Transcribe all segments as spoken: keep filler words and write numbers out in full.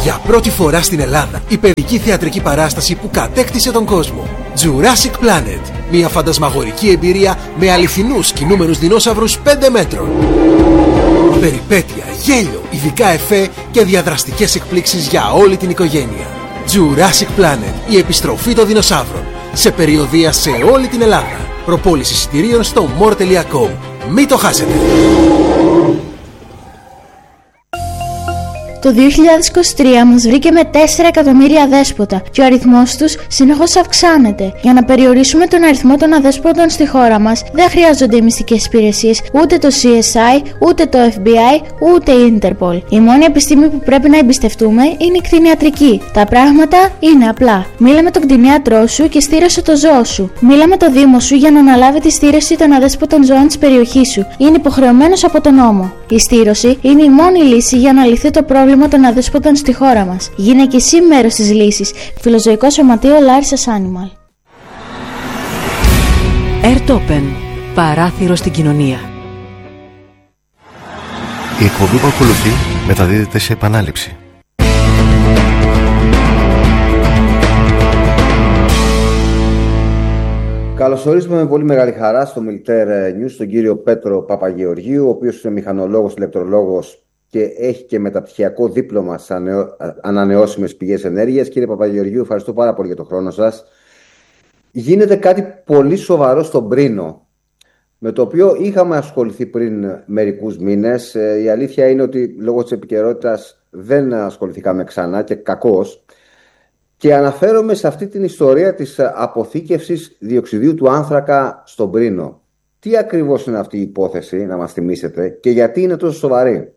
Για πρώτη φορά στην Ελλάδα, η παιδική θεατρική παράσταση που κατέκτησε τον κόσμο. Jurassic Planet. Μια φαντασμαγορική εμπειρία με αληθινούς κινούμενους δεινόσαυρους πέντε μέτρων. Περιπέτεια, γέλιο, ειδικά εφέ και διαδραστικές εκπλήξεις για όλη την οικογένεια. Jurassic Planet. Η επιστροφή των δεινοσαύρων. Σε περιοδεία σε όλη την Ελλάδα. Προπόληση εισιτηρίων στο more τελεία com. Μην το χάσετε! Το δύο χιλιάδες είκοσι τρία μας βρήκε με τέσσερα εκατομμύρια αδέσποτα και ο αριθμός τους συνεχώς αυξάνεται. Για να περιορίσουμε τον αριθμό των αδέσποτων στη χώρα μας, δεν χρειάζονται οι μυστικές υπηρεσίες, ούτε το σι ες άι, ούτε το εφ μπι άι, ούτε η Interpol. Η μόνη επιστήμη που πρέπει να εμπιστευτούμε είναι η κτηνιατρική. Τα πράγματα είναι απλά. Μίλα με τον κτηνίατρό σου και στήρωσε το ζώο σου. Μίλα με το Δήμο σου για να αναλάβει τη στήρωση των αδέσποτων ζώων της περιοχής σου. Είναι υποχρεωμένος από τον νόμο. Η στήρωση είναι η μόνη λύση για να λυθεί το πρόβλημα των αδέσποτων στη χώρα μας. Γίνε και εσύ μέρος της λύσης. Φιλοζωικό Σωματείο Larissa's Animal. Airtopen. Παράθυρο στην κοινωνία. Η εκπομπή που ακολουθεί μεταδίδεται σε επανάληψη. Καλωσορίζουμε με πολύ μεγάλη χαρά στο Militaire News τον κύριο Πέτρο Παπαγεωργίου, ο οποίος είναι μηχανολόγος, ηλεκτρολόγος και έχει και μεταπτυχιακό δίπλωμα σε ανανεώσιμες πηγές ενέργειας. Κύριε Παπαγεωργίου, ευχαριστώ πάρα πολύ για τον χρόνο σας. Γίνεται κάτι πολύ σοβαρό στον Πρίνο, με το οποίο είχαμε ασχοληθεί πριν μερικούς μήνες. Η αλήθεια είναι ότι λόγω της επικαιρότητας δεν ασχοληθήκαμε ξανά και κακώς. Και αναφέρομαι σε αυτή την ιστορία της αποθήκευσης διοξιδίου του άνθρακα στον Πρίνο. Τι ακριβώς είναι αυτή η υπόθεση, να μας θυμίσετε, και γιατί είναι τόσο σοβαρή?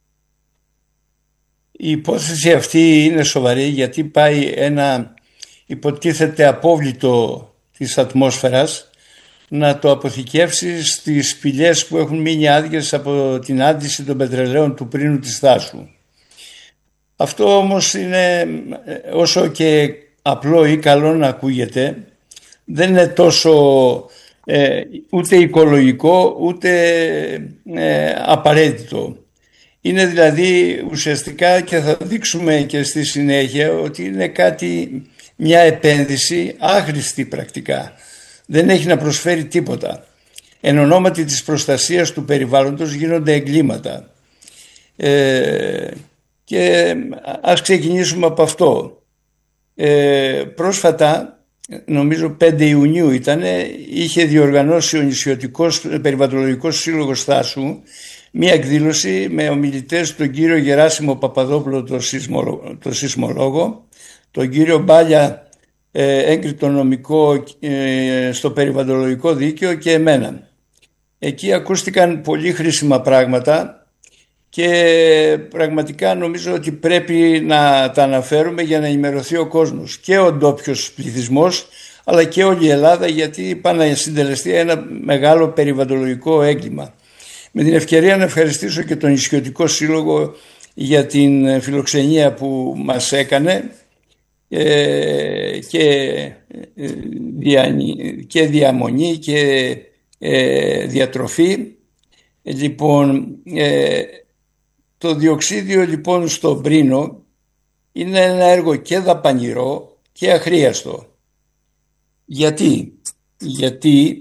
Η υπόθεση αυτή είναι σοβαρή γιατί πάει ένα υποτίθεται απόβλητο της ατμόσφαιρας να το αποθηκεύσει στις σπηλιές που έχουν μείνει άδειες από την άντληση των πετρελαίων του Πρίνου της Θάσου. Αυτό όμως είναι, όσο και απλό ή καλό να ακούγεται, δεν είναι τόσο ε, ούτε οικολογικό ούτε ε, απαραίτητο. Είναι δηλαδή ουσιαστικά, και θα δείξουμε και στη συνέχεια, ότι είναι κάτι, μια επένδυση άχρηστη πρακτικά. Δεν έχει να προσφέρει τίποτα. Εν ονόματι της προστασίας του περιβάλλοντος γίνονται εγκλήματα. Ε, και ας ξεκινήσουμε από αυτό. Ε, πρόσφατα, νομίζω πέντε Ιουνίου ήταν, είχε διοργανώσει ο Νησιωτικός Περιβαλλοντολογικός Σύλλογος Θάσου μία εκδήλωση με ομιλητές τον κύριο Γεράσιμο Παπαδόπουλο, τον σεισμολόγο, το σεισμολόγο, τον κύριο Μπάλια, ε, έγκριτο νομικό ε, στο περιβαλλοντολογικό δίκαιο, και εμένα. Εκεί ακούστηκαν πολύ χρήσιμα πράγματα και πραγματικά νομίζω ότι πρέπει να τα αναφέρουμε για να ενημερωθεί ο κόσμος, και ο ντόπιος πληθυσμός αλλά και όλη η Ελλάδα, γιατί πάνε να συντελεστεί ένα μεγάλο περιβαλλοντολογικό έγκλημα. Με την ευκαιρία να ευχαριστήσω και τον Νησιωτικό Σύλλογο για την φιλοξενία που μας έκανε ε, και, ε, δια, και διαμονή και ε, διατροφή. Λοιπόν, ε, το διοξίδιο λοιπόν στο Πρίνο είναι ένα έργο και δαπανηρό και αχρίαστο. Γιατί? Γιατί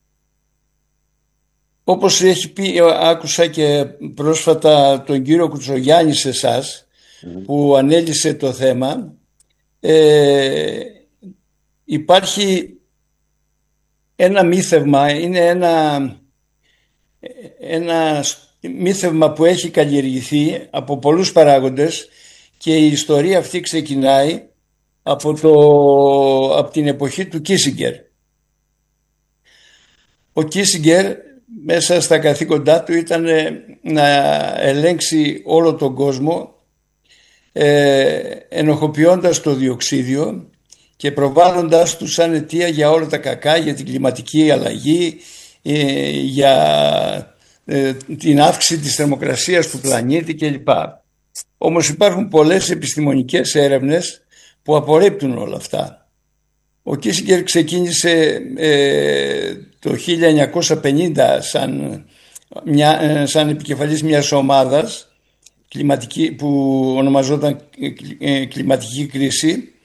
όπως έχει πει, άκουσα και πρόσφατα τον κύριο Κουτσογιάννη σε εσάς, mm. που ανέλησε το θέμα, ε, υπάρχει ένα μύθευμα, είναι ένα, ένα μύθευμα που έχει καλλιεργηθεί από πολλούς παράγοντες, και η ιστορία αυτή ξεκινάει από, το, από την εποχή του Κίσιγκερ. Ο Κίσιγκερ μέσα στα καθήκοντά του ήταν να ελέγξει όλο τον κόσμο, ε, ενοχοποιώντας το διοξίδιο και προβάλλοντας του σαν αιτία για όλα τα κακά, για την κλιματική αλλαγή, ε, για ε, την αύξηση της θερμοκρασίας του πλανήτη κλπ. Όμως υπάρχουν πολλές επιστημονικές έρευνες που απορρίπτουν όλα αυτά. Ο Κίσιγκερ ξεκίνησε ε, το χίλια εννιακόσια πενήντα σαν, μια, σαν επικεφαλής μιας ομάδας, κλιματική, που ονομαζόταν κλιματική κρίση,